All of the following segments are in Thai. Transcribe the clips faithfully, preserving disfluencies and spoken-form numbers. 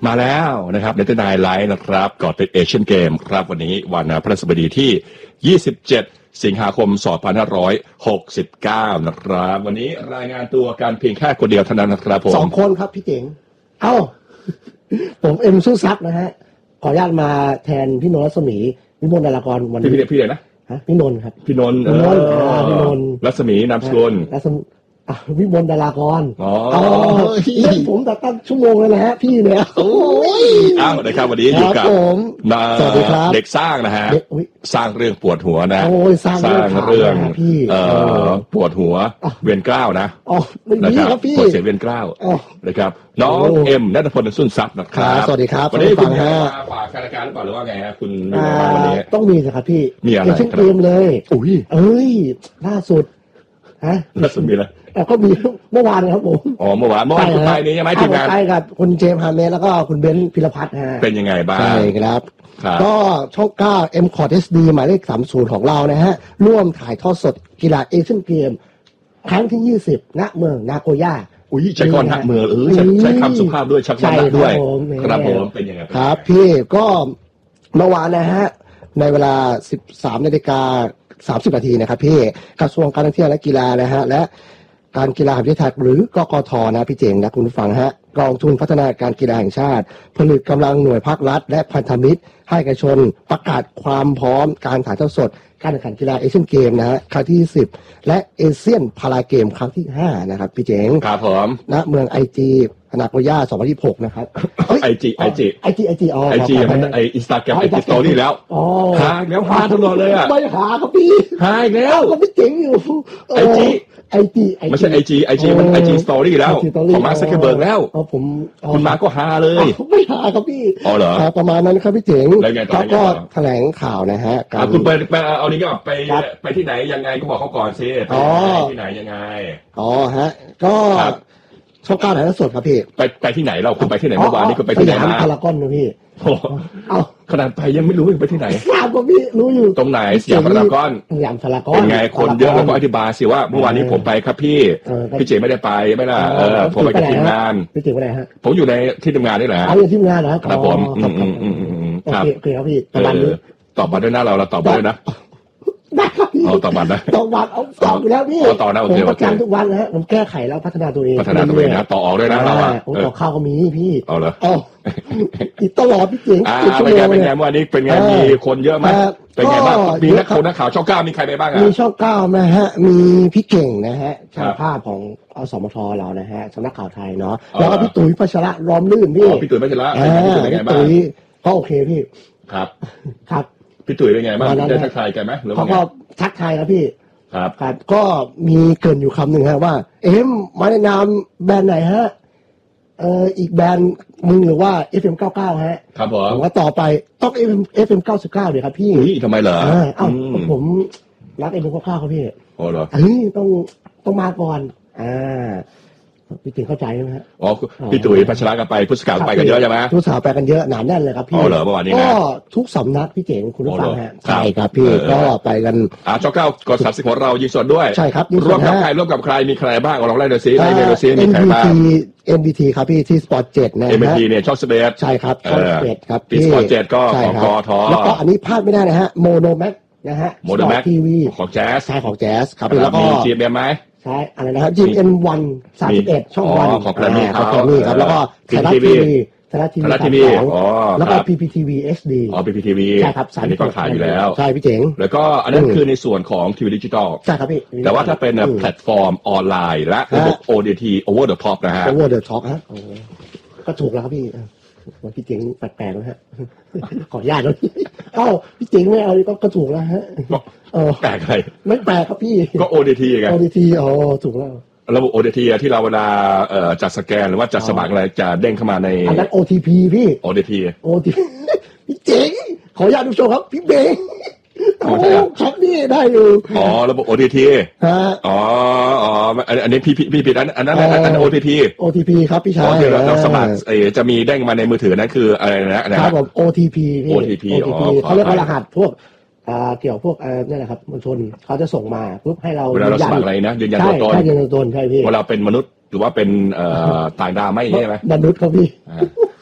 มาแล้วนะครับเดนนายไลท์นะครับก่อนเป็นเอเชียนเกมครับวันนี้วันพฤหัสบดีที่ยี่สิบเจ็ดสิงหาคมสองพันห้าร้อยหกสิบเก้านะครับวันนี้รายงานตัวการเพียงแค่คนเดียวเท่านั้นนะครับผมสองคนครับพี่เจ๋งเอ้าผมเอ็มสู้ซับนะฮะขออนุญาตมาแทนพี่นนท์รัศมีวิมลดารากรวันนี้พี่พี่เด็กนะฮะพี่นนท์ครับพี่นนท์พี่นนท์พี่นนท์รัศมีนามสกุลรัศมีวิมลดารากรอ๋อเล่นผมแต่ตั้งชั่วโมงเลยนะฮะพี่เนี่ยโอ้ยอ้าวนะครับวันนี้อยู่กับสวัสดีครับเด็กสร้างนะฮะสร้างเรื่องปวดหัวนะโอ้ยสร้างเรื่องพี่เอ่อปวดหัวเวียนกล้าวนะอ๋อนะครับปวดเสียเวียนกล้าวนะครับน้องเอ็มณัฐพลสุนทรัพย์นะครับสวัสดีครับวันนี้คุณมาฝากรายการหรือเปล่าหรือว่าไงฮะคุณมีมาวันนี้ต้องมีสิครับพี่มีอะไรเช่นเกมเลยอุ้ยเอ้ยล่าสุดฮะล่าสุดมีอะไรก็มีเมื่อวานครับผมอ๋อเมื่อวานเมื่อวานคุณไปนี่ใช่ไหมทีมงานไปกับคุณเจมส์ฮาเมสแล้วก็คุณเบนซ์พิรพัฒน์ฮะเป็นยังไงบ้างใช่ครับก็ช่องเก้า เอ็ม คอร์ด เอส ดี หมายเลขสามสิบของเรานะฮะร่วมถ่ายทอดสดกีฬาเอเชียนเกมครั้งที่ยี่สิบณเมืองนาโกย่าอุ้ยใช้ก่อนฮะเมืองเออใช้คำสุภาพด้วยชักวันด้วยครับผมเป็นยังไงครับพี่ก็เมื่อวานนะฮะในเวลา สิบสามนาฬิกาสามสิบนาทีนะครับพี่กระทรวงการท่องเที่ยวและกีฬานะฮะและการกีฬาแห่งประเทศไทยหรือกกทนะพี่เจงนะคุณผู้ฟังฮะกองทุนพัฒนาการกีฬาแห่งชาติผลิตกำลังหน่วยภาครัฐและพันธมิตรให้เอกชนประกาศความพร้อมการถ่ายทอดสดการแข่งขันกีฬาเอเชียนเกมนะฮะครั้งที่สิบและเอเชียนพาราเกมครั้งที่ห้านะครับพี่เจงครับผมณเมืองไอจีนาโกย่าสองพันยี่สิบหกนะครับไอจีไอจีไอจีไอจีอ๋อไอจีมันไออินสตาแกรมไอจีสตอรี่แล้วอ๋อหาแล้วหาตลอดเลยอ่ะไม่หาครับพี่หาอีกแล้วก็พี่เจ๋งอยู่ไอจีไอจีไม่ใช่ไอจีไอจีมันไอจีสตอรี่แล้วของมาร์คซักเคอร์เบิร์กแล้วอ๋อผมคุณมาร์คก็หาเลยไม่หาครับพี่อ๋อเหรอประมาณนั้นครับพี่เจ๋งเขาก็แถลงข่าวนะฮะคุณไปไปเอานี้ก็ไปไปที่ไหนยังไงก็บอกเขาก่อนสิไปที่ไหนยังไงอ๋อฮะก็ช่องเก้าถ่ายทอดสดครับพี่ไปไปที่ไหนเราคุณไปที่ไหนเมื่อวานนี้คุณไปที่ไหนมาพารากอนนะพี่เอาขนาดไปยังไม่รู้ไปที่ไหนทราบว่าพี่รู้อยู่ตรงไหนสยามพารากอนสยามพารากอนเป็นไงคนเยอะแล้วก็อธิบายสิว่าเมื่อวานนี้ผมไปครับพี่พี่เจไม่ได้ไปไม่ล่ะเออผมไปกับทีมงานพี่เจไปไหนฮะผมอยู่ในที่ทำงานนี่แหละอ๋ออยู่ที่ทำงานเหรอครับผมอืมอืมอืมอืมครับโอเคครับพี่ตอบนี้ตอบมาด้วยนะเราเราตอบมาด้วยนะได้ครับพี่เอาต่อวันนะต่อวันเอาตอบอยู่แล้วพี่ต่อนะโอเคผมประกันทุกวันนะฮะผมแก้ไขแล้วพัฒนาตัวเองพัฒนาตัวเองนะต่อออกด้วยนะเราโอ้ต่อข้าวก็มีพี่เอาเหรออ๋อติดตลอดพี่เจ๋งเป็นไงเป็นไงวันนี้เป็นไงมีคนเยอะไหมเป็นไงบ้างมีนักข่าวนักข่าวช่องเก้ามีใครไปบ้างอ่ะมีช่องเก้านะฮะมีพี่เก่งนะฮะช่างภาพของอสมทเรานะฮะสำนักข่าวไทยเนาะแล้วก็พี่ตุ๋ยพัชระล้อมลื่นพี่พี่ตุ๋ยพัชระพี่ตุ๋ยก็โอเคพี่ครับครับพี่ตุ๋ยเป็นไงบ้างได้ทักทายกันไหมหรือว่าเขาก็ทักทายครับพี่ครับครับก็มีเกินอยู่คำหนึ่งฮะว่าเอ็มมาในนามแบรนด์ไหนฮะเอ่ออีกแบรนด์มึงหรือว่า เอฟ เอ็ม เก้าสิบเก้าฮะครับผมว่าต่อไปต้อง เอฟ เอ็ม เอฟ เอ็ม เก้าสิบเก้าเดี๋ยวครับพี่ทำไมเหรอเอ้าผมรัก เอฟ เอ็ม เก้าสิบเก้าครับพี่อ๋อเหรอเฮ้ยต้องต้องมาก่อนอ่าพี่ติ๋งเข้าใจไหมฮะอ๋อพี่ตุ๋ยพัชระกันไปผู้สื่อข่าวไปกันเยอะใช่ไหมผู้สื่อข่าวไปกันเยอะหนาแน่นเลยครับพี่อ๋อเหรอเมื่อวานนี้นะก็ทุกสำนักพี่เจ๋งคุณผู้ฟังฮะใช่ครับพี่ก็ไปกันอ่าช่องเก้ากดสามสิบของเรายิงสดด้วยใช่ครับร่วมกับใครร่วมกับใครมีใครบ้างลองไล่ดูซิไล่ดูซิมีใครบ้างเอ็น บี ที ครับพี่ที่สปอร์ตเจ็ดนะฮะเอ็น บี ที เนี่ยช่องสเปซใช่ครับช่องสเปซครับพี่สปอร์ตเจ็ดก็ของกทแล้วก็อันนี้พลาดไม่ได้นะฮะโมโนแม็กนะฮะโมโนแม็กทีวีของแจ๊สใช่ของแจ๊สครับแล้วก็มีจีเอ็มไหมใช่อะไรนะครับ จี เอ็ม วัน สามสิบเอ็ดช่องวันของแกรมมี่ครับครับแล้วก็ไทยรัฐทีวีไทยรัฐทีวีอ๋อแล้วก็ พี พี ที วี เอช ดีอ๋อ พี พี ที วีใช่ครับอันนี้ก็ขายอยู่แล้วใช่พี่เจ๋งแล้วก็อันนั้นคือในส่วนของทีวีดิจิตอลใช่ครับพี่แต่ว่าถ้าเป็นแพลตฟอร์มออนไลน์และระบบ โอ ดี ที Over the Top นะฮะ Over the Top ฮะก็ถูกแล้วครับพี่ว่าพี่เจ๋งแปลกๆนะฮะขออนุญาตแล้วเอ้าพี่เจ๋งไม่เอาก็ถูกแล้วฮะแปลกอะไรไม่แปลกครับพี่ก็ โอ ดี ที ไงโอ ดี ที อ๋อถูกแล้วระบบ โอ ดี ที ที่เราเวลาจัดสแกนหรือว่าจัดสมัครอะไรจะเด้งเข้ามาในอันนั้น โอ ที พี พี่โอ ดี ทีโอ ที พี พี่เจ๋งขออนุญาตดูโชว์ครับพี่เบงโอ้ครับนี่ได้อยู่อ๋อระบบ โอ ที ทีฮะอ๋ออ๋ออันนี้พี่พี่ผิดอันอันนั้นอันนั้น โอ ที พีโอ ที พี ครับพี่ชายเราสมัครจะมีเด้งมาในมือถือนั่นคืออะไรนะครับผม โอ ที พีโอ ที พีเขาเรียกว่ารหัสพวกเกี่ยวพวกนี่แหละครับมวลชนเขาจะส่งมาปุ๊บให้เราเวลาเราสมัครอะไรนะยืนยันตัวตนใช่ยืนยันตัวตนใช่พี่เวลาเป็นมนุษย์หรือว่าเป็นต่างดาวไม่ใช่ไหมมนุษย์ครับพี่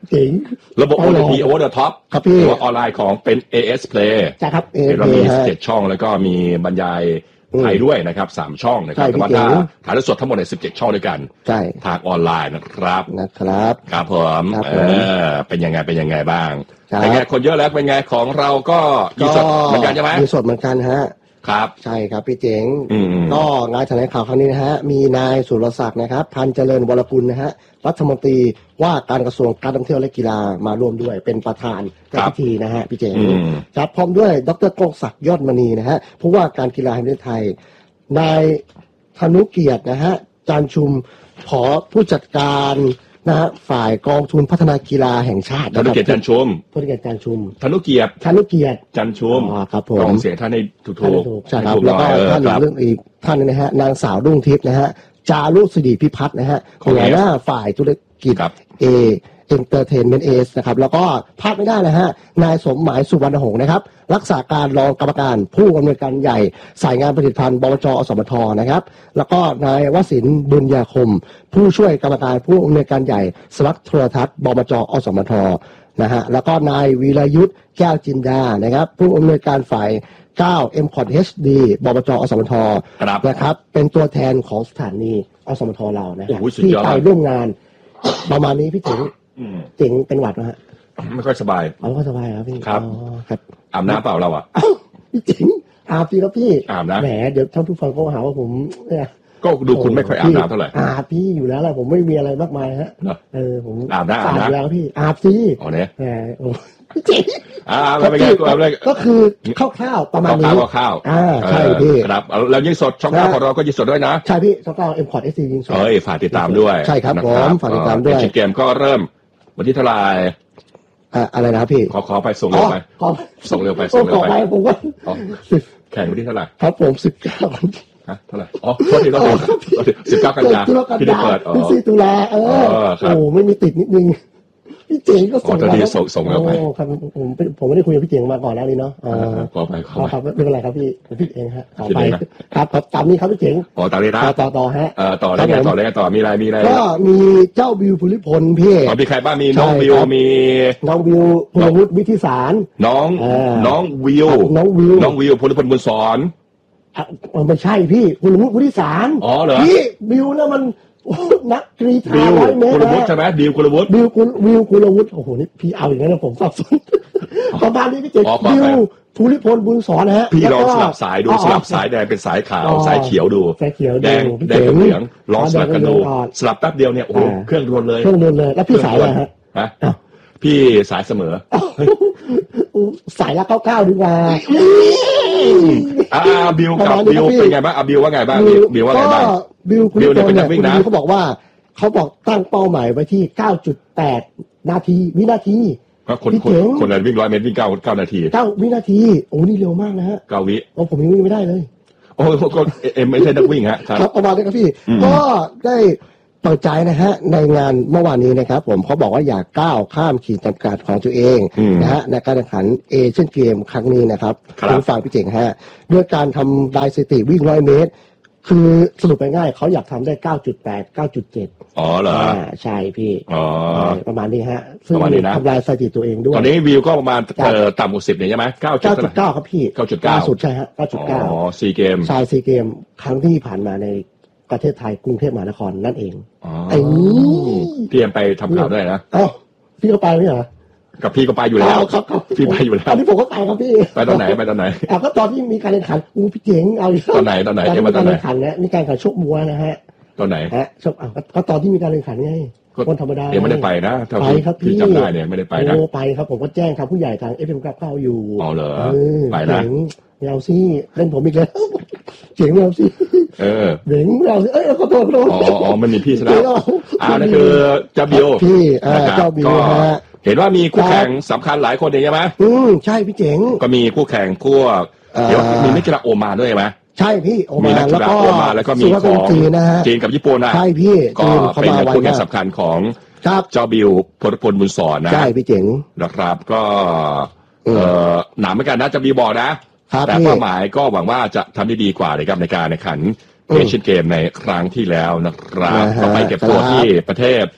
เจ๋งระบบ โอ ที พี Over the Top ครับพี่หรือว่าออนไลน์ของเป็น เอ เอส Play ใช่ครับ เอเห็นว่าเอมีฮะสิบเจ็ดช่องแล้วก็มีบรรยายไทยด้วยนะครับสามช่องนะครับใช่แต่ว่าพี่ถ้าเก๋ถ่ายทอดสดทั้งหมดในสิบเจ็ดช่องด้วยกันใช่ทางออนไลน์นะครับนะครับครับผมครับเอผมอเป็นยังไงเป็นยังไงบ้างครับเป็นไงคนเยอะแล้วเป็นไงของเราก็มีสดเหมือนกันใช่ไหมมีสดเหมือนกันฮะครับใช่ครับพี่เจ๋งอืมๆก็งานแถลงข่าวครั้งนี้นะฮะมีนายสุรศักดิ์นะครับพันเจริญวรกุลนะฮะรัฐมนตรีว่าการกระทรวงการท่องเที่ยวและกีฬามาร่วมด้วยเป็นประธานในพิธีนะฮะพี่เจ๋งอืมครับพร้อมด้วยดรกงศักดิ์ยอดมณีนะฮะผู้ว่าการกีฬาแห่งประเทศไทยนายธนุเกียรตินะฮะจานชุมผอผู้จัดการนะฮะฝ่ายกองทุนพัฒนากีฬาแห่งชาติธนุเกียรติจันทร์ชุมผู้จัดการจานชุมธนุเกียรติธนุเกียรติจันทร์ชุมอ๋อครับผมต้องเสียงท่านให้ถูกท่านถูกถูกใช่ครับถูกแล้วหน่ก็อยเออท่านครับเรื่องอีกท่านนะฮะนางสาวรุ่งทิพย์นะฮะจารุสิริพิพัฒน์นะฮะของหัวหน้าฝ่ายธุรกิจครับเอเอนเตอร์เทนเมนต์เอสนะครับแล้วก็พลาดไม่ได้นะฮะนายสมหมายสุวรรณหงษ์นะครับรักษาการรองกรรมการผู้อำนวยการใหญ่สายงานผลิตภัณฑ์บวจอสมทนะครับแล้วก็นายวสินทร์บุญญาคม ผู้ช่วยกรรมการผู้อำนวยการใหญ่สำนักโทรทัศน์บวจอสมทนะฮะแล้วก็นายวีรยุทธ์แก้วจินดานะครับผู้อำนวยการฝ่ายเก้า เอ็ม คอร์ด เอช ดี บวจอสมทครับนะครับเป็นตัวแทนของสถานีอสมทเรานะโอ้ฮะโหสุดที่ยอดไปร่วมงานประมาณนี้พี่เจ๋งอืมเจ๋งเป็นหวัดนะฮะไม่ค่อยสบายเอาก็สบายครับพี่ครับอ๋อครับอาบน้ำเปล่าเราอ่ะเอ้าพี่เจ๋งอาบสิครับพี่อาบนะแหมเดี๋ยวท่านผู้ฟังก็หาว่าผมเนี่ยก็ดูคุณไม่ค่อยอาบน้ำเท่าไหร่อาบพี่อยู่แล้วแหละผมไม่มีอะไรมากมายฮะเหรอเออผมอาบนะอาบนะอยู่แล้วพี่อาบสิอ๋อเนี่ยแหมโอ้พี่เจ๋งอ่าไม่เป็นไงก็ไม่เป็นไรก็คือคร่าวๆประมาณนี้ข้าวๆข้าวๆอ่าใช่เออพี่ครับแล้วยิ่งสดช่องเก้าของเราก็ยิ่งสดด้วยนะใช่พี่สกอร์เอ็มคอร์ดเอสซียิงสดเอ้ยฝากติดตามด้วยใช่ครับนะผมฝากติดตามด้วยเอเกมก็เริ่มวันที่เท่าไหร่อ่าอะไรนะครับพี่ขอขอไปส่งเร็วไปขอส่งเร็วไปส่งเร็วไปขอไปผมว่าอ๋อแข่งวันที่เท่าไหร่ครับผมสิบเก้าฮะเท่าไหร่อ๋อโทษทีโทษทีสิบเก้ากันยาตุลากันที่ได้ยาเปิดอ๋อพี่สี่ตุลาเออ๋ออครับโอ้ไม่มีติดนิดนึงพี่เจ๋งก็ส่งอ๋อตอนนี้ส่งส่งแล้วไปโอ้ครับผมผมผมไม่ได้คุยกับพี่เจ๋งมาก่อนแล้วนี่เนาะอ๋อขอไปขอไปครับไม่เป็นไรครับพี่ผมพี่เองฮะขอคิดไปเองนะครับครับตามนี้ครับพี่เจ๋งอ๋อตามนี้นะต่อต่อต่อฮะเอ่อต่อเลยไงครับผมต่อเลยไงต่อมีอะไรมีอะไรก็มีเจ้าบิวภูริพลพี่อ๋อมีใครบ้างมีน้องใช่วิวครับมีน้องวิวพลวุฒิวิทิสารน้องเออน้องวิวน้องวิวน้องวิวพลพลบุญสอนอ่ะไม่ใช่พี่พลวุฒิวิทิสารอ๋อเหรอพี่บิวเนี่ยมัน นักกรีฑาวิวร้อยเมตกุรลวุฒินะใช่ไหมดิวกุลวุฒิบิวกุลวิวกุลวุฒิโอ้โหนี่พี่เอาอย่างนั้นนะผมสับสน ประมาณนี้พี่เจ๋งอ๋อขอบิไปวภูริพลบุญสอนนะฮะพี่ลองแวก็สลับสายดูอ๋อสลับสายแดงเป็นสายขาวอ๋อสายเขียวดูสายเขียวดูแดงพี่แดงเจ๋กับงเหลืองลองอ๋อสลับกันดูแดงกับเหลืองก่อนสลับแป๊บเดียวเนี่ยโอ้โหอ่าเครื่องรวนเลยเครื่องดนเลยแล้วพี่สายอะไรฮะฮะอ้าวพี่สายเสมอสายละเก้าเก้าดีกว่าอ่าบิวประกับมาณนี้บิวครับพี่เป็นไงบ้างอ่ะบิวว่าไงบ้างบิวบิวว่าไงบ้างก็บิวคุณบิวเนี่ยเป็นนักวิ่งนะคุณเขาบอกว่าเขาบอกตั้งเป้าหมายไว้ที่ เก้าจุดแปด นาทีวินาทีก็คนพี่คนเจ๋งคนนั้นวิ่งร้อยเมตรวิ่งเก้าเก้านาทีเก้าวินาทีโอ้นี่เร็วมากนะฮะเก้าวิโอ้ผมยังวิ่งไม่ได้เลยโอ้โหก็เอ็มไม่ใช่นักวิ่งฮะครับครับประมาณนี้ครับพี่อืมก็ได้เปิดใจนะฮะในงานเมื่อวานนี้นะครับ ผมเขาบอกว่าอย่าก้าวข้ามขีดจำกัดของตัวเองอืมนะฮะในการแข่งขันเอเชียนเกมครั้งนี้นะครับครับณฟังพี่เจ๋งฮะด้วยการทำลายสถิติวิ่งร้อยเมตร คือสรุปง่ายๆเขาอยากทำได้ เก้าจุดแปด เก้าจุดเจ็ดอ๋อเหรออ่าใช่พี่อ๋อประมาณนี้ฮะซึ่งประมาณนี้นะทำลายสถิติตัวเองด้วยตอนนี้วิวก็ประมาณเอ่อต่ำกว่าสิบเนี่ยใช่ไหมเก้าจุดเก้าเท่าจุไหดร่เก้าครับพี่เก้าจุดเก้าล่สุดใช่ฮะเก้าจุดอ๋เก้าอซีเกมชายซีเกมครั้งที่ผ่านมาในประเทศไทยกรุงเทพมหานครนั่นเองอ๋อไอ้นี่พี่เอ็มไปทำข่าวได้นะเอ้าพี่ก็ไปไหมเหรอกับพี่ก็ไปอยู่แล้วเาครับครับพี่ไปอยู่แล้วอันนี้ผมก็ไปครับพี่ไปตอนไหนไปตอนไหนอ่ะก็ตอนที่มีการแข่งขันอู้พี่เจ๋งเอาอีกตอนไหนตอนไหนตอนเอ็ที่มมีมาตกาอนรไหนแข่งขันนะมีการแข่งขันชกบัวนะฮะตอนไหนฮะชกอ่ะก็ก็ตอนที่มีการแข่งขันไงก็วันธรรมดาเอ็มไม่ได้ไปนะเท่าไปที่ครับพี่พี่จำได้เนี่ยไม่ได้ไปนะโอ้ไปครับผมก็แจ้งทางผู้ใหญ่ทางเอฟเอ็มกับเข้าอยู่อ๋อเหรอเออไปนะเจ๋งไม่เอาสิเล่นผมอีกแล้วเจ๋งไม่เอาสิเออเจ๋งไม่เอาสิเอ้ยขอโทษขอโทษอ๋ออ๋อมันมีพี่ซะแล้เจ๋วงเอาอ่านั่นคือเจ้าบิวพี่อ่านะครับเจ้าบิวก็ฮะเห็นว่ามีคู่แข่งสำคัญหลายคนเลยใช่ไหมอืมใช่พี่เจ๋งก็มีคู่แข่งพวกเอ่อเดี๋ยวมีนักกีฬาโอมานด้วยไหมใช่พี่โอมีมานักกีแล้วฬาก็โอมานแล้วก็มีสุวรรณของจีนนะฮะจีนกับญี่ปุ่นนะใช่พี่ก็จีนเขาเป็นมาไวคู่แข่มาง กสำคัญของครับเจ้าบิวพลพลบุญสอนนะใช่พี่เจ๋งนะครับ ก็อืมเออหนาเหมือนกันนะเจ้าบิวบอกนะครับ แต่พี่เป้าหมายก็หวังว่าจะทำได้ดีกว่านะครับในการแข่งขันอืเอมเชียนเกมในครั้งที่แล้วนะครับนะฮะก็ไปเก็บตัวครับที่ประเทศ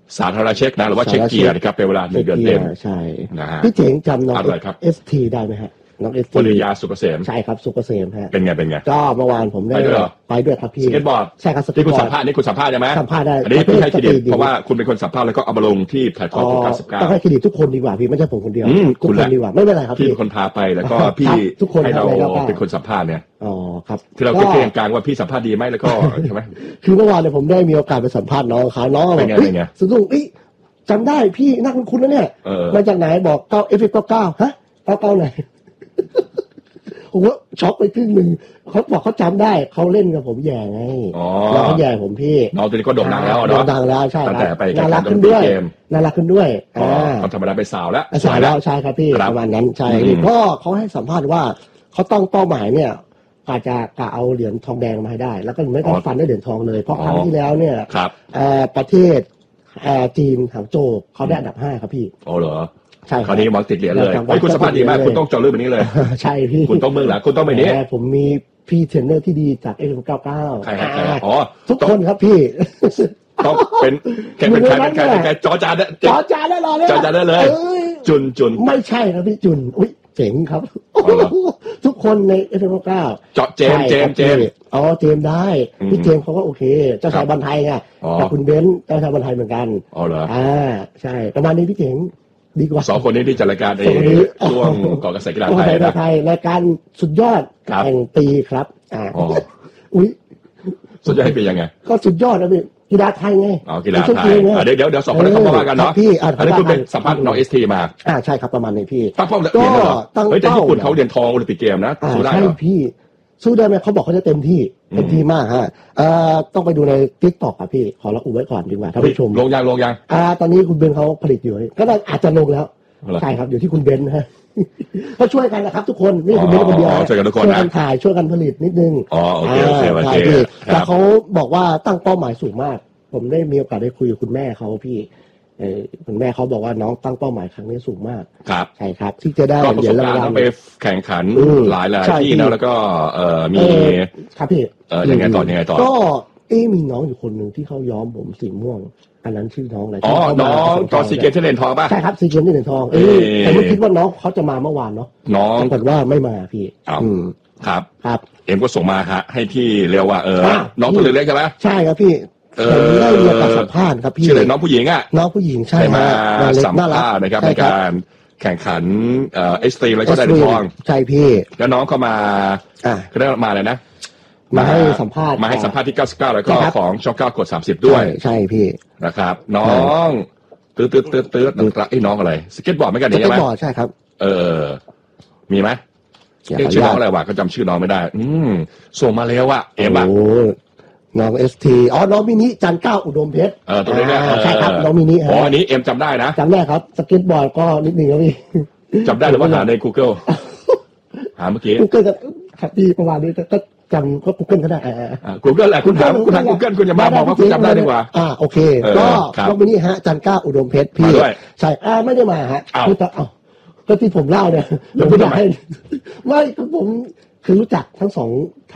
สาธารณเช็คนะหรือว่าเช็คเกียร์นะครับเป็นเวลาหนึ่งเดือนเต็มใช่นะฮะพี่เจ๋งจำน้องอะไรครับเอสทีได้ไหมฮะน้องเอสปทีริยาสุกเกษมใช่ครับสุกเกษมฮะเป็นไงเป็นไงก็เมื่อวานผมได้ไปด้วยเหรอไปด้วยครับพี่สเก็ตบอร์ดใช่ครับสเก็ที่ตคุณบอสัร์มดภาษณ์นี่คุณสัมภาษณ์ใช่ไหมสัมภาษณ์ได้อันนี้พี่ให้เครดิตสตรีทเพราะว่าคุณเป็นคนสัมภาษณ์แล้วก็เอามาลงที่แพลตฟอร์มเก้าสิบเก้าต้องให้เครดิตทุกคนดีกว่าพี่ไม่ใช่ผมคนเดียวอืมทุกคุณคแหนละดีกว่าไม่เป็นไรครับพี่พี่เป็นคนพาไปแล้วก็พี่ครับทุกคนให้เราทำอะไรก็ได้เป็นคนสัมภาษณ์เนี่ยอ๋อครับที่เราก็เกรงกลางว่าพี่สัมภาษณ์ดีไหมแล้วก็ใช่ไหมคือเมื่อวานเนี่ยผมได้มีโอกาสไปสัมภาษณ์น้องเขาน้องบเป็อกนไงเฮ้ยเป็นไงสุดุงเอ้ยจำได้พี่นักคุณนะเนี่ยเออมาจากไหนบอกเก้าเอฟเอฟเก้าเก้าฮะเก้าเก้าไหน ผมว่าช็อกไปครึ่งหนึ่งเขาบอกเขาจำได้เขาเล่นกับผมแย่ไงอ๋อแล้วเขาแย่ผมพี่น้องตัวนี้ก็โด่งดังแล้วโด่เนาะงดังแล้วใช่ตั้งคแต่รับไปน่ารักแข่งขันขึ้นด้วยดนตรีเกมน่ารักขึ้นด้วยอ๋ออ่าเขาธรรมดาไปสาวแล้วสายแล้วใช่ครับพี่ครับประมาณนั้นใช่อืมก็เขาให้สัมภาษณ์ว่าเขาตั้งเป้าหมายเนี่ยอาจจะกะเอาเหรียญทองแดงมาให้ได้ แล้วก็ไม่ต้องฟันได้เหรียญทองเลยเพราะครั้งที่แล้วเนี่ยครับเอ่อประเทศเอ่อจีนหางโจวเขาได้อันดับห้าครับพี่โอ้เหรอใช่คราวนี้มองติดเหรียญเลยครับเฮ้ยคุณสัมภาษณ์ดีมากคุณต้องเจาะเรื่องแบบนี้เลยใช่พี่คุณต้องเมืองหลังคุณต้องไปนี้แต่ผมมีพี่เทรนเนอร์ที่ดีจากเอฟเก้าเก้าใครฮะใครฮะอ๋อทุกคนครับพี่ต้องเป็นแกเป็นใครเป็นใครเป็นใครจอจานได้จอจานได้รอเลยจอจานได้เลยอ้ยจุนจุนไม่ใช่ครับพี่จุนอุ้ยเจ๋งครับอ๋อเหรอทุกคนในเอฟเก้าเจาะเจมส์เจมส์เจมส์อ๋อเจมส์ได้อืมพี่เจมส์เขาก็โอเค เจ้าชายบันไทยไงอ๋อกับคุณเบนซ์เจ้าชายบันไทยเหมือนกันอ๋อเหรออ่าใช่ประมาณนี้พี่เจ๋งดีกว่าสองคนนี้ที่จัดรายการในสองคนนี้ช่วงก่อนกระแสกีฬาโอ้ไทยไทยนะไทยรายการสุดยอดครับแห่งปีครับอ่าอ๋ออุ้ยส่วนใหญ่เป็นยังไงก็สุดยอดนะพี่กีฬาไทยไงอ๋อกีฬาไทยม่ใช่เกมอ่ะเดี๋ยวเดี๋ยวเดี๋ยวสองคนนั้นเข้ามาว่ากันครัเนาะบพี่อ่ะอันนี้คุณเป็นว่ากันสัมภาษณ์น้องเอสทีมาอ่าใช่ครับประมาณนี้พี่ตั้งเป้าเหรียญก็เลยเหรอตั้งเฮ้ยแต่เป้าญี่ปุ่นเขาเหรียญทองโอลิมปิกเกมนะอ่าสู้ได้ใช่เหรอพี่สู้ได้ไหมเขาบอกเขาจะเต็มที่อืมเต็มที่มากฮะเอ่อต้องไปดูในทิกตอกครับพี่ขอรับอุบไว้ก่อนดีกว่าท่านผู้ชมลงยางลงยางอ่าตอนนี้คุณเบนเขาผลิตอยู่ก็ได้อาจจะลงแล้วเหรอใช่ครับอยู่ที่คุณเบนนะฮะ ก็ช่วยกันนะครับ ทุกคนไม่ใช่คุณเบนคนเดียวอ๋อนะช่วยกันทุกคนนะช่วยกันถ่ายช่วยกันผลิตนิดนึงอ๋อโอเคโอเคโอเคใช่พี่คแต่รับเขาบอกว่าตั้งเป้าหมายสูงมาก ผมได้มีโอกาสได้คุยกับคุณแม่เขาพี่เออคุณแม่เขาบอกว่าน้องตั้งเป้าหมายครั้งนี้สูงมากครับใช่ครับ ที่จะได้ก็ประเหรีสยญบรางการณ์วัลต้องไปแข่งขันอืมหลายหลายใช่ที่พี่นะแล้วก็เอ่อมีเออครับพี่เออยังไงต่อยังไงต่อก็เอ๊ะมีน้องอยู่คนหนึ่งที่เขาย้อมผมสีม่วง อันนั้นชื่อน้องอะไรอ๋อที่เขาน้มาองประสบตอนซีเกมที่เหรียญทองป่ะใช่ครับซีเกมที่เหรียญทองเอเอ๊ะอแต่ไม่คิดว่าน้องเขาจะมาเมื่อวานเนาะน้องปรากฏว่าไม่มาพี่อ้าวอืมครับครับเอ็มก็ส่งมาฮะให้พี่เรียกว่าเอออ่าน้องตัวเล็กๆใช่ไหมใช่ครับพี่เอผมอได้มีโอกาสสัมภาษณ์ครับพี่ชื่ออะไรน้องผู้หญิงอ่ะน้องผู้หญิงใช่ได้มาฮะน้องเล็กสัมน่ารักภาษณ์นะครับใช่ในการแข่งขันเอ่อเอสตีแล้วก็ได้เหรียญทองใช่พี่แล้วน้องก็มาอ่ะเขาได้มาเลยนะมาให้สัมภาษณ์มาให้สัมภาษณ์ที่เก้าสิบเก้าแล้วก็ใช่ครับของช่องเก้ากดสามสิบด้วยใช่ใช่พี่นะครับ น้องตื้อตื้อตื้อตื้อนะครับไอ้น้องอะไรสเก็ตบอร์ดไม่กันสนี่เก็ใช่ตไหมบอร์ดใช่ครับเออ มีไหมอย่าเรียกชื่อน้องอะไรวะก็จำชื่อน้องไม่ได้ อืมส่งมาแล้วอะเอ็มอะโอ้น้องเอสทีอ๋อน้องมินิจันเก้าอุดมเพชรเออตัวนี้เนี่ยอ่าใช่ครับน้องมินิอ๋อฮะอันนี้เอ็มจำได้นะจำได้ครับสเก็ตบอร์ดก็นิดนึงครับพี่จำได้หรือว่าหาใน Google หาเมื่อกี้กูเกิลครับพี่ประมาณนี้ก็จำก็กูเกิลก็ได้อ่าอ่า Google แหละคุณถามคุณถาม Google คุณจะมาบอกว่าคุณจำได้ดีกว่าอ่าโอเคเออก็ครับน้องมินิฮะจันเก้าอุดมเพชรพี่มาด้วยใช่อ่าไม่ได้มาฮะอ้าวคือต่อเอ้าก็ที่ผมเล่าเนี่ยแล้วผมพูดอทำยากไมให้ไม่คือผมคือรู้จักทั้งสอง